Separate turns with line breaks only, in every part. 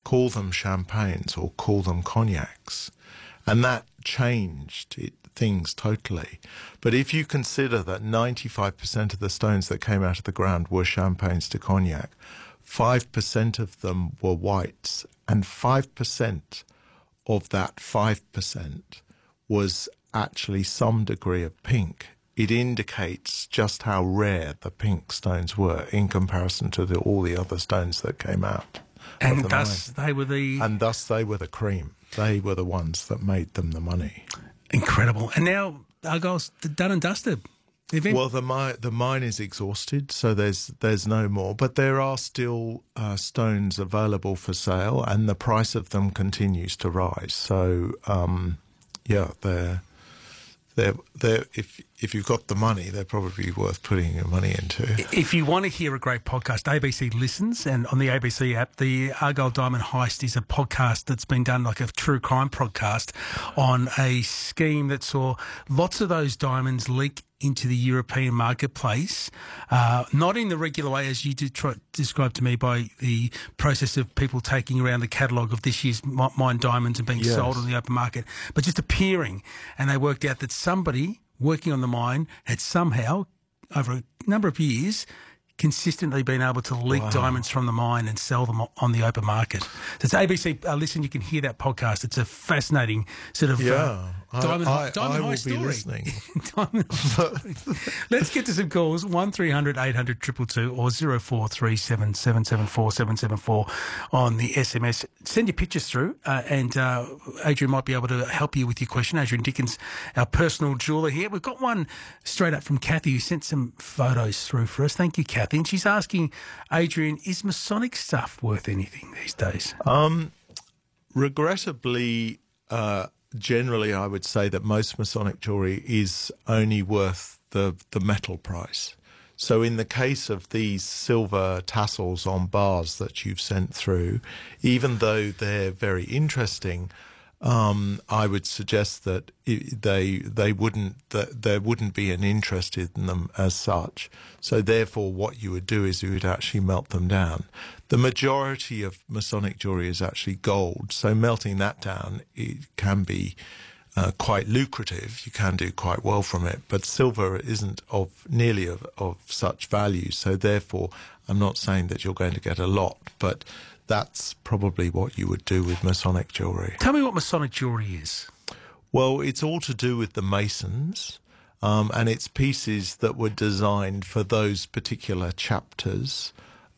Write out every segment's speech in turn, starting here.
call them champagnes or call them cognacs. And that changed things totally. But if you consider that 95% of the stones that came out of the ground were champagnes to cognac, 5% of them were whites, and 5% of that 5% was actually some degree of pink. It indicates just how rare the pink stones were in comparison to all the other stones that came out.
And thus they were the...
And thus they were the cream. They were the ones that made them the money.
Incredible. And now Argyle's done and dusted.
Well, the mine is exhausted, so there's no more. But there are still stones available for sale, and the price of them continues to rise. So, if you've got the money, they're probably worth putting your money into.
If you want to hear a great podcast, ABC listens, and on the ABC app, the Argyle Diamond Heist is a podcast that's been done like a true crime podcast on a scheme that saw lots of those diamonds leak into the European marketplace, not in the regular way as you did describe to me by the process of people taking around the catalogue of this year's mine diamonds and being sold on the open market, but just appearing. And they worked out that somebody working on the mine had somehow, over a number of years, consistently been able to leak diamonds from the mine and sell them on the open market. So it's ABC Listen, you can hear that podcast. It's a fascinating sort of diamond high story.
Listening.
Let's get to some calls. 1300 800 222 or 0437 774 774 on the SMS. Send your pictures through and Adrian might be able to help you with your question. Adrian Dickens, our personal jeweller here. We've got one straight up from Kathy who sent some photos through for us. Thank you, Kathy. And she's asking, Adrian, is Masonic stuff worth anything these days?
Regrettably, generally I would say that most Masonic jewellery is only worth the metal price. So in the case of these silver tassels on bars that you've sent through, even though they're very interesting, I would suggest that there wouldn't be an interest in them as such. So therefore, what you would do is you would actually melt them down. The majority of Masonic jewellery is actually gold, so melting that down it can be quite lucrative. You can do quite well from it, but silver isn't nearly of such value. So therefore, I'm not saying that you're going to get a lot, but that's probably what you would do with Masonic jewellery.
Tell me what Masonic jewellery is.
Well, it's all to do with the Masons, and it's pieces that were designed for those particular chapters.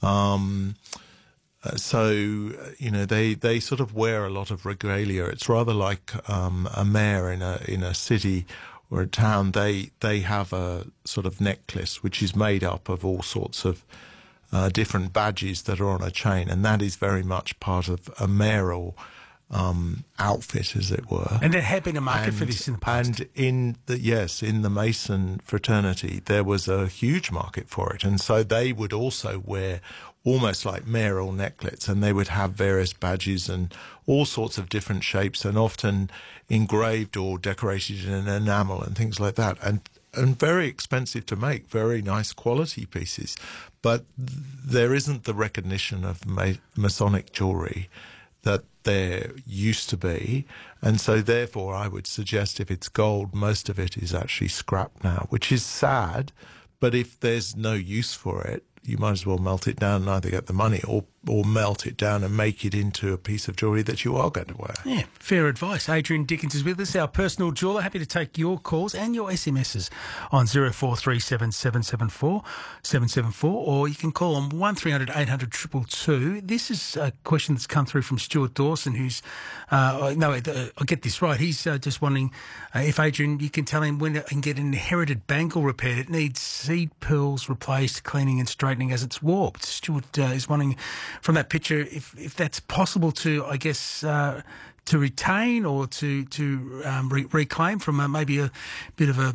So, you know, they sort of wear a lot of regalia. It's rather like a mayor in a city or a town. They have a sort of necklace which is made up of all sorts of different badges that are on a chain, and that is very much part of a mayoral outfit, as it were.
And there had been a market for this in the past.
And in the Mason fraternity, there was a huge market for it, and so they would also wear almost like mayoral necklets, and they would have various badges and all sorts of different shapes, and often engraved or decorated in enamel and things like that, and very expensive to make, very nice quality pieces. But there isn't the recognition of Masonic jewellery that there used to be, and so therefore I would suggest if it's gold, most of it is actually scrap now, which is sad, but if there's no use for it, you might as well melt it down and either get the money or melt it down and make it into a piece of jewellery that you are going to wear.
Yeah, fair advice. Adrian Dickens is with us, our personal jeweller. Happy to take your calls and your SMSs on 0437 774 774, or you can call on 1300 800 222. This is a question that's come through from Stuart Dawson, who's, I'll get this right. He's just wondering if, Adrian, you can tell him when he can get an inherited bangle repaired. It needs seed pearls replaced, cleaning and straightening as it's warped. Stuart is wondering from that picture if that's possible to, I guess, to retain or to reclaim from maybe a bit of a...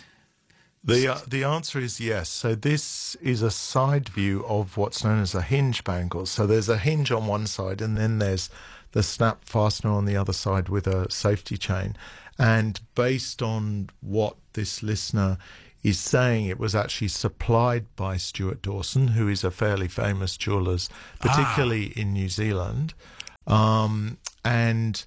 The answer is yes. So this is a side view of what's known as a hinge bangle. So there's a hinge on one side and then there's the snap fastener on the other side with a safety chain. And based on what this listener is saying, it was actually supplied by Stuart Dawson, who is a fairly famous jeweller, particularly in New Zealand. And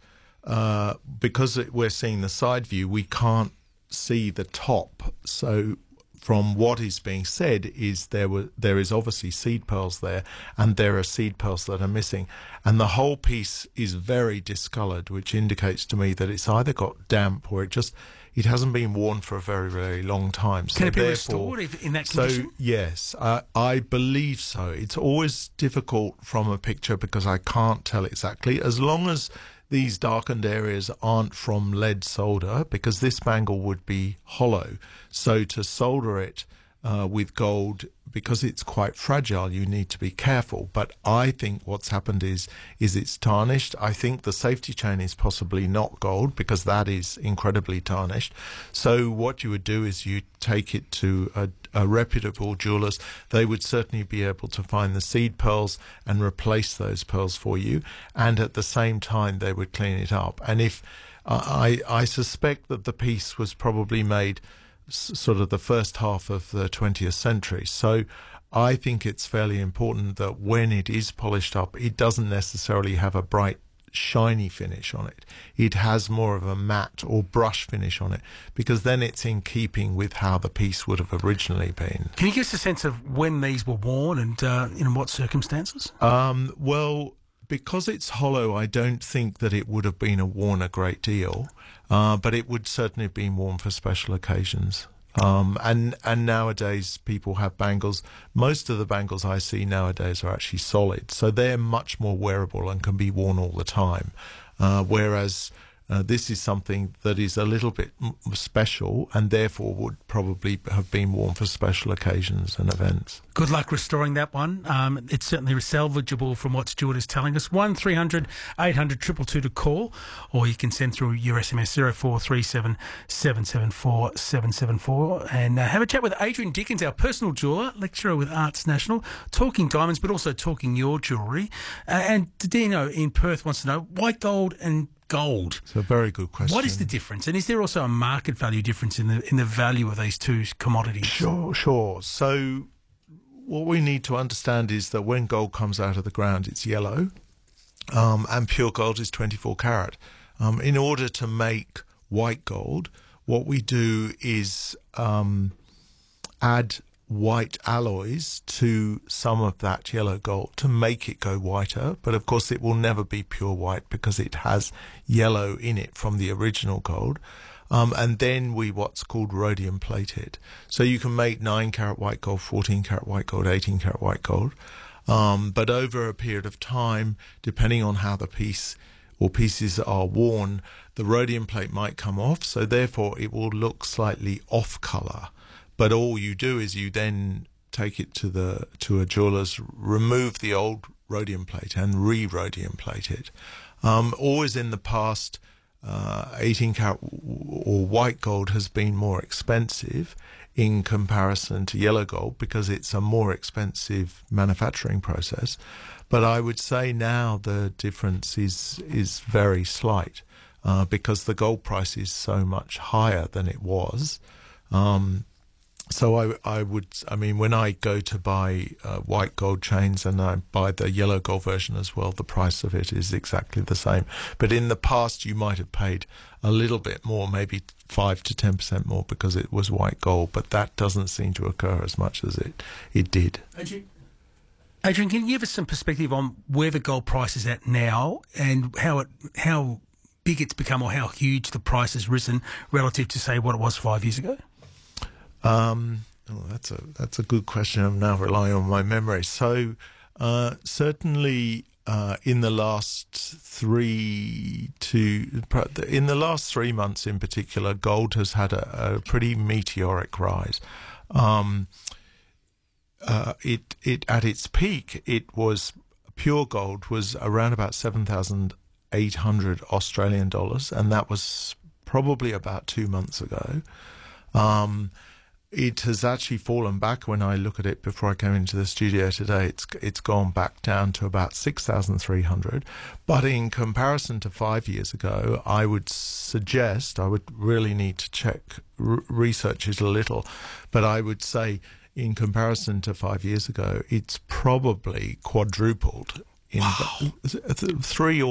because we're seeing the side view, we can't see the top. So from what is being said is there is obviously seed pearls there, and there are seed pearls that are missing. And the whole piece is very discoloured, which indicates to me that it's either got damp or it hasn't been worn for a very, very long time.
Can it be restored in that condition?
So, yes, I believe so. It's always difficult from a picture because I can't tell exactly. As long as these darkened areas aren't from lead solder, because this bangle would be hollow. So to solder it with gold, because it's quite fragile, you need to be careful. But I think what's happened is it's tarnished. I think the safety chain is possibly not gold, because that is incredibly tarnished. So what you would do is you take it to a reputable jeweller's. They would certainly be able to find the seed pearls and replace those pearls for you. And at the same time, they would clean it up. And if I suspect that the piece was probably made sort of the first half of the 20th century. So I think it's fairly important that when it is polished up, it doesn't necessarily have a bright, shiny finish on it. It has more of a matte or brush finish on it, because then it's in keeping with how the piece would have originally been.
Can you give us a sense of when these were worn and in what circumstances?
Well, because it's hollow, I don't think that it would have been worn a great deal, but it would certainly have been worn for special occasions. And nowadays people have bangles. Most of the bangles I see nowadays are actually solid, so they're much more wearable and can be worn all the time. Whereas this is something that is a little bit special and therefore would probably have been worn for special occasions and events.
Good luck restoring that one. It's certainly salvageable from what Stuart is telling us. 1300 800 222 to call, or you can send through your SMS 0437 774 774 and have a chat with Adrian Dickens, our personal jeweller, lecturer with Arts National, talking diamonds but also talking your jewellery. And Dino in Perth wants to know, white gold and gold.
It's a very good question.
What is the difference? And is there also a market value difference in the value of these two commodities?
Sure. So what we need to understand is that when gold comes out of the ground, it's yellow, and pure gold is 24 karat. In order to make white gold, what we do is add white alloys to some of that yellow gold to make it go whiter, but of course it will never be pure white because it has yellow in it from the original gold. And then we what's called rhodium plate it. So you can make 9 karat white gold, 14 karat white gold, 18 karat white gold. But over a period of time, depending on how the piece or pieces are worn, the rhodium plate might come off, so therefore it will look slightly off colour. But all you do is you then take it to a jeweller's, remove the old rhodium plate and re-rhodium plate it. Always in the past, 18 karat or white gold has been more expensive in comparison to yellow gold because it's a more expensive manufacturing process. But I would say now the difference is very slight because the gold price is so much higher than it was. So I mean, when I go to buy white gold chains and I buy the yellow gold version as well, the price of it is exactly the same. But in the past, you might have paid a little bit more, maybe 5 to 10% more because it was white gold. But that doesn't seem to occur as much as it did.
Adrian, can you give us some perspective on where the gold price is at now and how big it's become or how huge the price has risen relative to, say, what it was 5 years ago?
That's a good question. I'm now relying on my memory. So certainly in the last 3 months in particular, gold has had a pretty meteoric rise. It at its peak, it was pure gold was around about 7,800 Australian dollars, and that was probably about 2 months ago. It has actually fallen back. When I look at it before I came into the studio today, it's gone back down to about 6,300. But in comparison to 5 years ago, I would suggest, I would really need to check, research it a little, but I would say in comparison to 5 years ago, it's probably quadrupled in 3 or